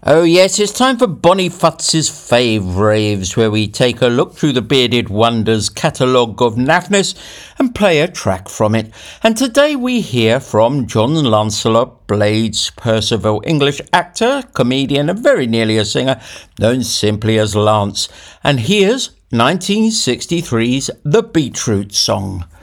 Oh yes, it's time for Bonnie Futz's Fave Raves, where we take a look through the Bearded Wonders catalogue of naffness and play a track from it. And today we hear from John Lancelot Blades Percival, English actor, comedian and very nearly a singer, known simply as Lance. And here's 1963's The Beetroot Song.